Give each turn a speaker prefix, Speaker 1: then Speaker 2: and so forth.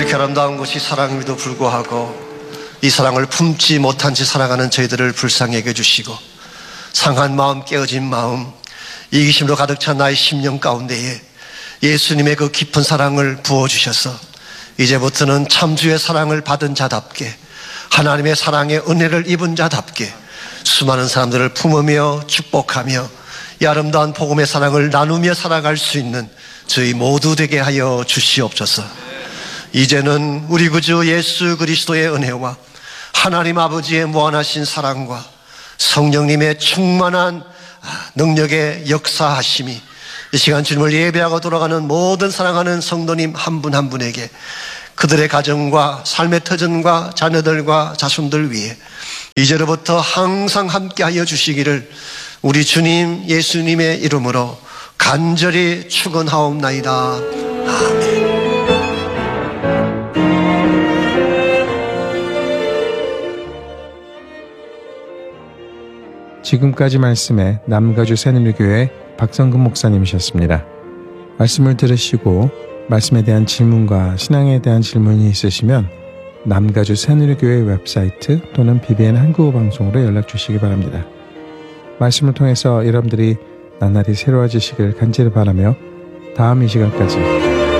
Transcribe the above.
Speaker 1: 이렇게 아름다운 곳이 사랑임에도 불구하고 이 사랑을 품지 못한 채 살아가는 저희들을 불쌍히 여겨주시고 상한 마음, 깨어진 마음, 이기심으로 가득 찬 나의 심령 가운데에 예수님의 그 깊은 사랑을 부어주셔서 이제부터는 참주의 사랑을 받은 자답게, 하나님의 사랑의 은혜를 입은 자답게 수많은 사람들을 품으며 축복하며 이 아름다운 복음의 사랑을 나누며 살아갈 수 있는 저희 모두 되게 하여 주시옵소서. 이제는 우리 구주 예수 그리스도의 은혜와 하나님 아버지의 무한하신 사랑과 성령님의 충만한 능력의 역사하심이 이 시간 주님을 예배하고 돌아가는 모든 사랑하는 성도님 한 분 한 분에게 그들의 가정과 삶의 터전과 자녀들과 자손들 위해 이제로부터 항상 함께하여 주시기를 우리 주님 예수님의 이름으로 간절히 축원하옵나이다. 아멘.
Speaker 2: 지금까지 말씀에 남가주 새누리교회 박성근 목사님이셨습니다. 말씀을 들으시고 말씀에 대한 질문과 신앙에 대한 질문이 있으시면 남가주 새누리교회 웹사이트 또는 BBN 한국어 방송으로 연락 주시기 바랍니다. 말씀을 통해서 여러분들이 나날이 새로워지시길 간절히 바라며 다음 이 시간까지